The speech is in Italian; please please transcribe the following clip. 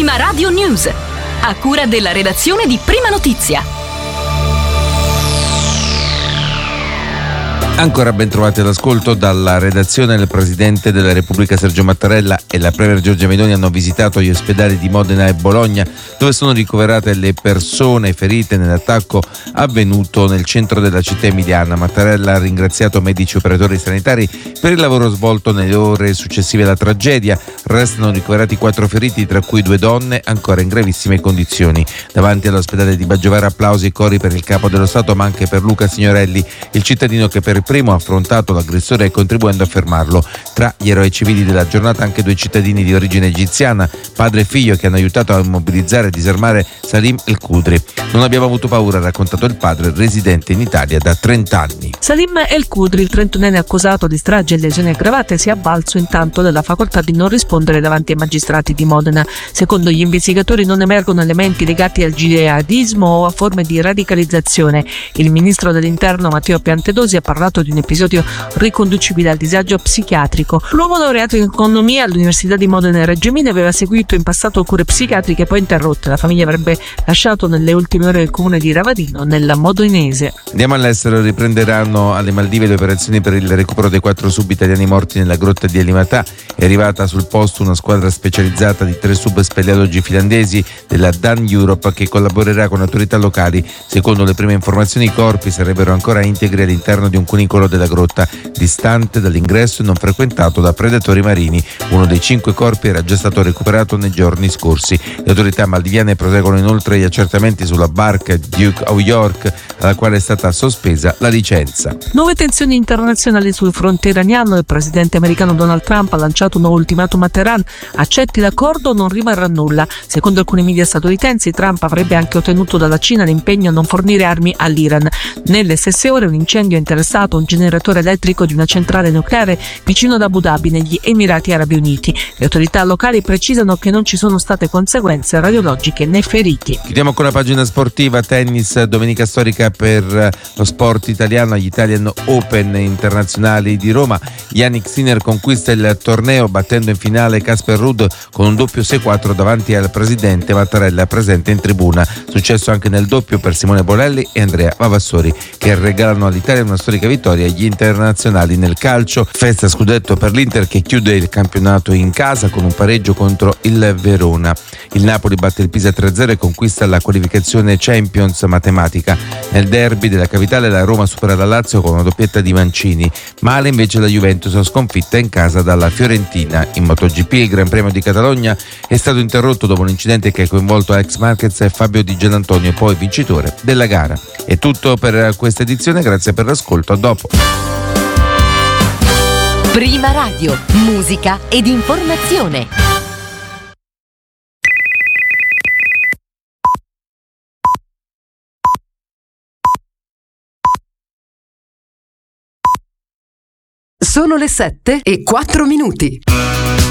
Prima Radio News, a cura della redazione di Prima Notizia. Ancora ben trovati all'ascolto dalla redazione. Il Presidente della Repubblica Sergio Mattarella e la Premier Giorgia Meloni hanno visitato gli ospedali di Modena e Bologna, dove sono ricoverate le persone ferite nell'attacco avvenuto nel centro della città emiliana. Mattarella ha ringraziato medici e operatori sanitari per il lavoro svolto nelle ore successive alla tragedia. Restano ricoverati 4 feriti, tra cui 2 donne ancora in gravissime condizioni. Davanti all'ospedale di Baggiovara applausi e cori per il Capo dello Stato, ma anche per Luca Signorelli, il cittadino che per primo ha affrontato l'aggressore contribuendo a fermarlo. Tra gli eroi civili della giornata anche 2 cittadini di origine egiziana, padre e figlio, che hanno aiutato a immobilizzare e disarmare Salim El Khudri. Non abbiamo avuto paura, ha raccontato il padre, residente in Italia da 30 anni. Salim El Khudri, il 31enne accusato di strage e lesioni aggravate, si è avvalso intanto della facoltà di non rispondere davanti ai magistrati di Modena. Secondo gli investigatori non emergono elementi legati al jihadismo o a forme di radicalizzazione. Il ministro dell'Interno Matteo Piantedosi ha parlato di un episodio riconducibile al disagio psichiatrico. L'uomo laureato in economia all'Università di Modena e Reggio Emilia aveva seguito in passato cure psichiatriche poi interrotte. La famiglia avrebbe lasciato nelle ultime ore il comune di Ravadino, nella modenese. Andiamo all'estero. Riprenderanno alle Maldive le operazioni per il recupero dei 4 sub-italiani morti nella grotta di Alimatà. È arrivata sul posto una squadra specializzata di 3 sub-speleologi finlandesi della Dan Europe che collaborerà con autorità locali. Secondo le prime informazioni, i corpi sarebbero ancora integri all'interno di un cunicolo della grotta, distante dall'ingresso e non frequentato da predatori marini. Uno dei 5 corpi era già stato recuperato nei giorni scorsi. Le autorità maldiviane proseguono inoltre gli accertamenti sulla barca Duke of York, alla quale è stata sospesa la licenza. Nuove tensioni internazionali sul fronte iraniano. Il presidente americano Donald Trump ha lanciato un nuovo ultimatum a Teheran: accetti l'accordo o non rimarrà nulla. Secondo alcuni media statunitensi, Trump avrebbe anche ottenuto dalla Cina l'impegno a non fornire armi all'Iran. Nelle stesse ore un incendio ha interessato un generatore elettrico di una centrale nucleare vicino ad Abu Dhabi, negli Emirati Arabi Uniti. Le autorità locali precisano che non ci sono state conseguenze radiologiche né feriti. Chiudiamo con la pagina sportiva. Tennis, domenica storica per lo sport italiano agli Italian Open internazionali di Roma. Jannik Sinner conquista il torneo battendo in finale Casper Ruud con un doppio 6-4 davanti al presidente Mattarella presente in tribuna. Successo anche nel doppio per Simone Bolelli e Andrea Vavassori, che regalano all'Italia una storica vittoria agli internazionali. Nel calcio, festa scudetto per l'Inter che chiude il campionato in casa con un pareggio contro il Verona. Il Napoli batte il Pisa 3-0 e conquista la qualificazione Champions matematica. Nel derby della capitale la Roma supera la Lazio con una doppietta di Mancini. Male invece la Juventus, sconfitta in casa dalla Fiorentina. In MotoGP il Gran Premio di Catalogna è stato interrotto dopo un incidente che ha coinvolto ex Marquez e Fabio Di Gianantonio, poi vincitore della gara. È tutto per questa edizione, grazie per l'ascolto, a dopo. Prima Radio, musica ed informazione. Sono le 7:04.